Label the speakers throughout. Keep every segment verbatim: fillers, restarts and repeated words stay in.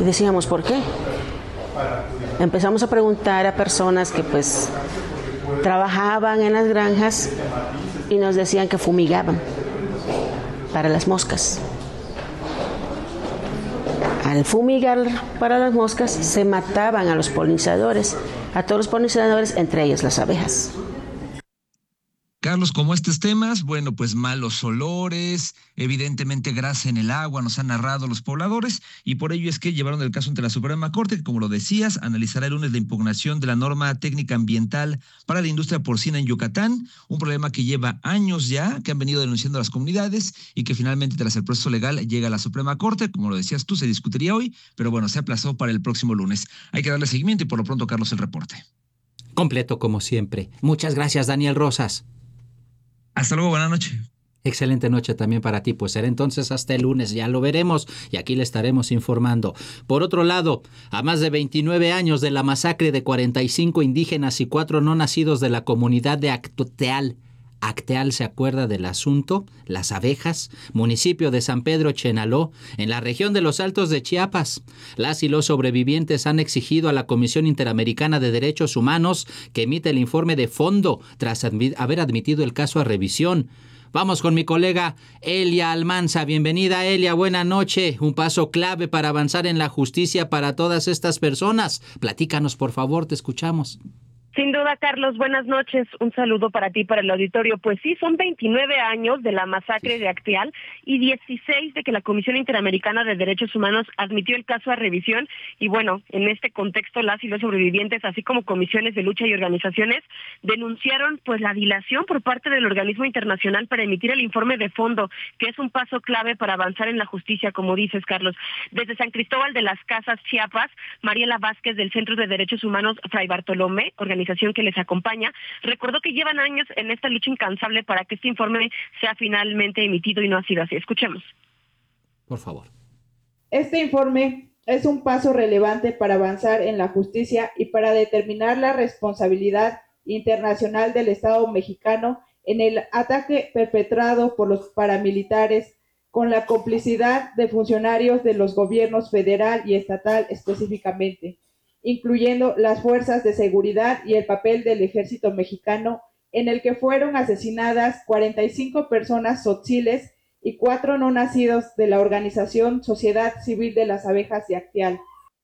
Speaker 1: Y decíamos, ¿por qué? Empezamos a preguntar a personas que pues trabajaban en las granjas y nos decían que fumigaban para las moscas. Al fumigar para las moscas se mataban a los polinizadores, a todos los polinizadores, entre ellas las abejas.
Speaker 2: Carlos, como estos temas, bueno, pues malos olores, evidentemente grasa en el agua, nos han narrado los pobladores, y por ello es que llevaron el caso ante la Suprema Corte, que como lo decías, analizará el lunes la impugnación de la norma técnica ambiental para la industria porcina en Yucatán, un problema que lleva años ya, que han venido denunciando las comunidades, y que finalmente tras el proceso legal llega a la Suprema Corte, como lo decías tú, se discutiría hoy, pero bueno, se aplazó para el próximo lunes. Hay que darle seguimiento y por lo pronto, Carlos, el reporte.
Speaker 3: Completo como siempre. Muchas gracias, Daniel Rosas.
Speaker 2: Hasta luego, buenas noches.
Speaker 3: Excelente noche también para ti, pues será entonces hasta el lunes, ya lo veremos y aquí le estaremos informando. Por otro lado, a más de veintinueve años de la masacre de cuarenta y cinco indígenas y cuatro no nacidos de la comunidad de Acteal, Acteal se acuerda del asunto, Las Abejas, municipio de San Pedro Chenaló, en la región de los Altos de Chiapas. Las y los sobrevivientes han exigido a la Comisión Interamericana de Derechos Humanos que emita el informe de fondo tras admi- haber admitido el caso a revisión. Vamos con mi colega Elia Almanza. Bienvenida, Elia, buena noche. Un paso clave para avanzar en la justicia para todas estas personas. Platícanos, por favor, te escuchamos.
Speaker 4: Sin duda, Carlos, buenas noches. Un saludo para ti, para el auditorio. Pues sí, son veintinueve años de la masacre de Acteal y dieciséis de que la Comisión Interamericana de Derechos Humanos admitió el caso a revisión. Y bueno, en este contexto, las y los sobrevivientes, así como comisiones de lucha y organizaciones, denunciaron pues la dilación por parte del organismo internacional para emitir el informe de fondo, que es un paso clave para avanzar en la justicia, como dices, Carlos. Desde San Cristóbal de las Casas, Chiapas, Mariela Vázquez, del Centro de Derechos Humanos Fray Bartolomé, organización que les acompaña, recordó que llevan años en esta lucha incansable para que este informe sea finalmente emitido y no ha sido así. Escuchemos.
Speaker 3: Por favor.
Speaker 5: Este informe es un paso relevante para avanzar en la justicia y para determinar la responsabilidad internacional del Estado mexicano en el ataque perpetrado por los paramilitares con la complicidad de funcionarios de los gobiernos federal y estatal específicamente, incluyendo las fuerzas de seguridad y el papel del ejército mexicano, en el que fueron asesinadas cuarenta y cinco personas tzotziles y cuatro no nacidos de la organización Sociedad Civil de las Abejas de Acteal.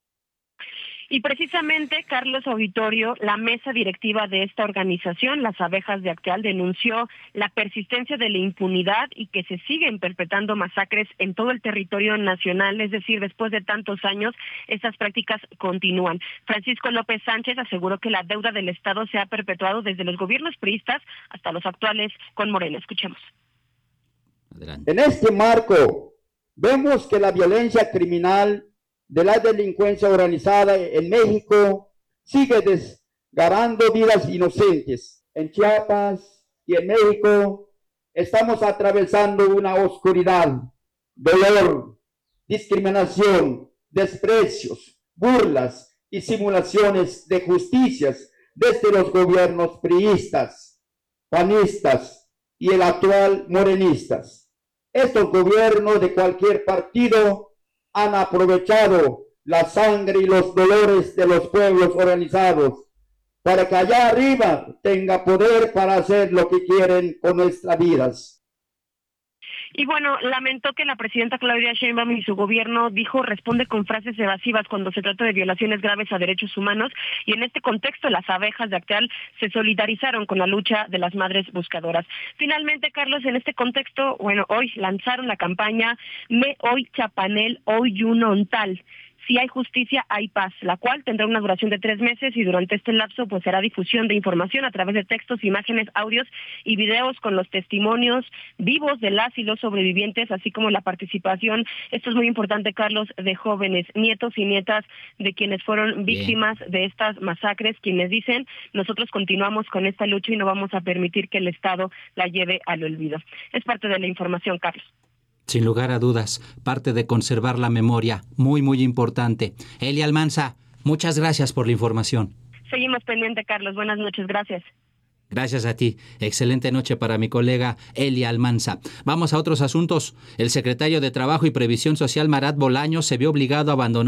Speaker 4: Y precisamente, Carlos Auditorio, la mesa directiva de esta organización, las Abejas de Acteal, denunció la persistencia de la impunidad y que se siguen perpetrando masacres en todo el territorio nacional, es decir, después de tantos años, estas prácticas continúan. Francisco López Sánchez aseguró que la deuda del Estado se ha perpetuado desde los gobiernos priistas hasta los actuales con Morena. Escuchemos.
Speaker 6: Adelante. En este marco, vemos que la violencia criminal de la delincuencia organizada en México sigue desgarrando vidas inocentes. En Chiapas y en México estamos atravesando una oscuridad, dolor, discriminación, desprecios, burlas y simulaciones de justicias desde los gobiernos priistas, panistas y el actual morenistas. Estos gobiernos de cualquier partido han aprovechado la sangre y los dolores de los pueblos organizados para que allá arriba tenga poder para hacer lo que quieren con nuestras vidas.
Speaker 4: Y bueno, lamentó que la presidenta Claudia Sheinbaum y su gobierno, dijo, responde con frases evasivas cuando se trata de violaciones graves a derechos humanos, y en este contexto las abejas de Acteal se solidarizaron con la lucha de las madres buscadoras. Finalmente, Carlos, en este contexto, bueno, hoy lanzaron la campaña Me Hoy Chapanel, Hoy Yunontal. Si hay justicia, hay paz, la cual tendrá una duración de tres meses y durante este lapso pues será difusión de información a través de textos, imágenes, audios y videos con los testimonios vivos de las y los sobrevivientes, así como la participación, esto es muy importante, Carlos, de jóvenes, nietos y nietas de quienes fueron víctimas Bien. de estas masacres, quienes dicen, nosotros continuamos con esta lucha y no vamos a permitir que el Estado la lleve al olvido. Es parte de la información, Carlos.
Speaker 3: Sin lugar a dudas, parte de conservar la memoria, muy, muy importante. Elia Almanza, muchas gracias por la información.
Speaker 4: Seguimos pendiente, Carlos. Buenas noches, gracias.
Speaker 3: Gracias a ti. Excelente noche para mi colega Elia Almanza. Vamos a otros asuntos. El secretario de Trabajo y Previsión Social, Marat Bolaños, se vio obligado a abandonar